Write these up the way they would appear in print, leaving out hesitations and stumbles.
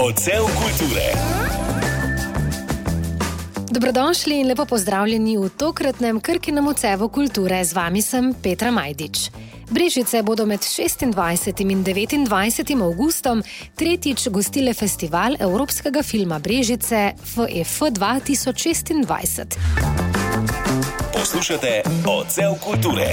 Odsev kulture. Dobrodošli in lepo pozdravljeni v tokratnem Krkinem odsevu kulture. Z vami sem Petra Majdič. Brežice bodo med 26. in 29. avgustom tretjič gostile festival evropskega filma Brežice FEF 2026. Poslušate Odsev kulture.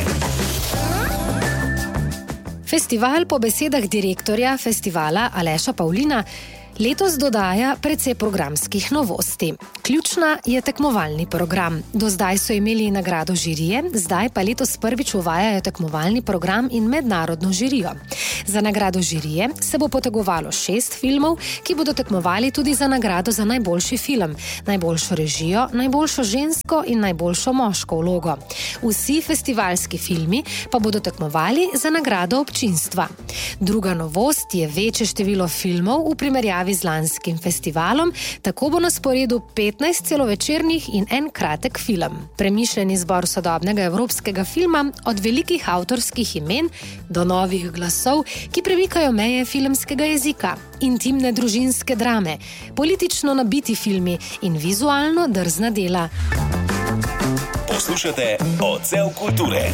Festival po besedah direktorja festivala Aleša Pavlina letos dodaja precej programskih novosti. Ključna je tekmovalni program. Do zdaj so imeli nagrado žirije, zdaj pa letos prvič uvajajo tekmovalni program in mednarodno žirijo. Za nagrado žirije se bo potegovalo 6 filmov, ki bodo tekmovali tudi za nagrado za najboljši film, najboljšo režijo, najboljšo žensko in najboljšo moško vlogo. Vsi festivalski filmi pa bodo tekmovali za nagrado občinstva. Druga novost je večje število filmov v primerjavi z lanskim festivalom, tako bo na sporedu 15 celovečernih in en kratek film. Premišljen izbor sodobnega evropskega filma, od velikih avtorskih imen do novih glasov, ki premikajo meje filmskega jezika, intimne družinske drame, politično nabiti filmi in vizualno drzna dela. Poslušate Odsev kulture.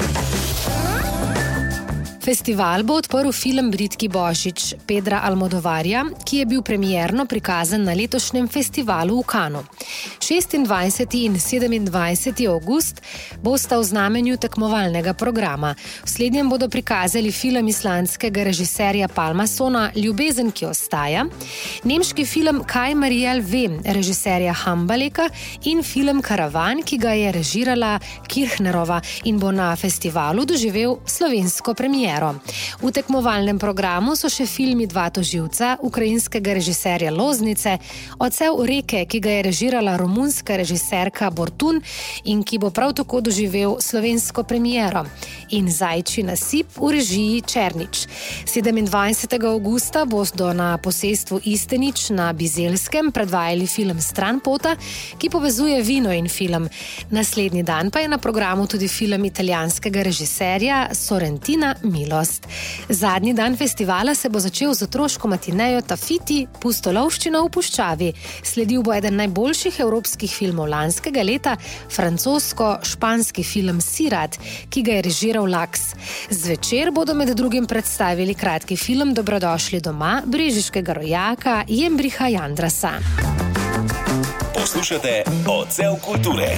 Festival bo odprl film Bridki Božič Pedra Almodovarja, ki je bil premierno prikazan na letošnjem festivalu v Cannesu. 26. in 27. avgust bosta v znamenju tekmovalnega programa. V slednjem bodo prikazali film islandskega režiserja Palmasona Ljubezen, ki ostaja, nemški film Kaj Mariel ve, režiserja Hambaleka in film Karavan, ki ga je režirala Kirchnerova in bo na festivalu doživel slovensko premiero. V tekmovalnem programu so še filmi Dva tožilca ukrajinskega režiserja Loznice, Odsev reke, ki ga je režirala romunska režiserka Bortun in ki bo prav tako doživel slovensko premiero, in Zajčji nasip v režiji Černič. 27. avgusta bodo na posestvu Istenič na Bizelskem predvajali film Stranpota, ki povezuje vino in film. Naslednji dan pa je na programu tudi film italijanskega režiserja Sorrentina Milost. Zadnji dan festivala se bo začel z otroško matinejo Tafiti, Pustolovščina v puščavi. Sledil bo eden najboljših evropskih filmov lanskega leta, francosko-španski film Sirat, ki ga je režiral Laks. Zvečer bodo med drugim predstavili kratki film Dobrodošli doma brežiškega rojaka Jembriha Jandrasa. Poslušate Odsev kulture.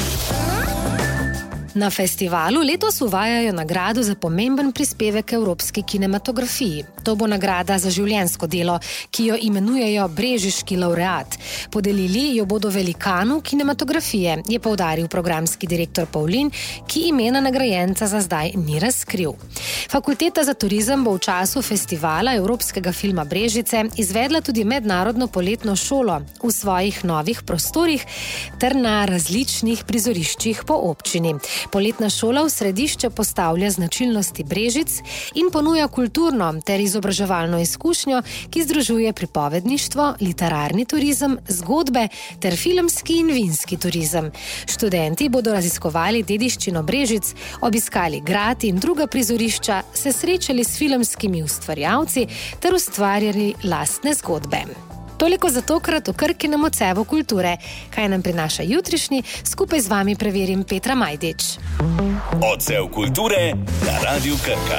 Na festivalu letos uvajajo nagrado za pomemben prispevek evropski kinematografiji. To bo nagrada za življenjsko delo, ki jo imenujejo Brežiški laureat. Podelili jo bodo velikanu kinematografije, je poudaril programski direktor Pavlin, ki imena nagrajenca za zdaj ni razkril. Fakulteta za turizem bo v času festivala evropskega filma Brežice izvedla tudi mednarodno poletno šolo v svojih novih prostorih ter na različnih prizoriščih po občini. Poletna šola v središče postavlja značilnosti Brežic in ponuja kulturno ter izobraževalno izkušnjo, ki združuje pripovedništvo, literarni turizem, zgodbe ter filmski in vinski turizem. Študenti bodo raziskovali dediščino Brežic, obiskali grad in druga prizorišča, se srečali s filmskimi ustvarjalci ter ustvarjali lastne zgodbe. Toliko za tokrat v Krkinem odsevu kulture. Kaj nam prinaša jutrišnji, skupaj z vami preverim Petra Majdič. Odsev kulture na Radiu Krka.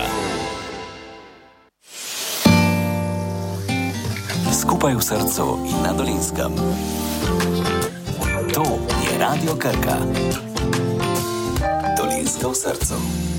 Skupaj v srcu in na Dolenjskem. To je Radio Krka. Dolenjska v srcu.